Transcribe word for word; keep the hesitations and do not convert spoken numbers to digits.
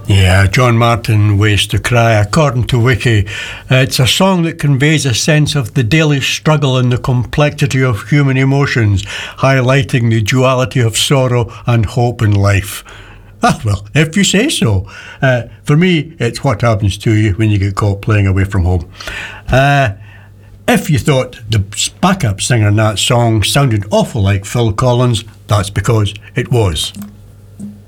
Yeah, John Martin, Ways to Cry. According to Wiki, it's a song that conveys a sense of the daily struggle and the complexity of human emotions, highlighting the duality of sorrow and hope in life. Ah, well, if you say so. Uh, for me, it's what happens to you when you get caught playing away from home. Uh, if you thought the backup singer in that song sounded awful like Phil Collins, that's because it was.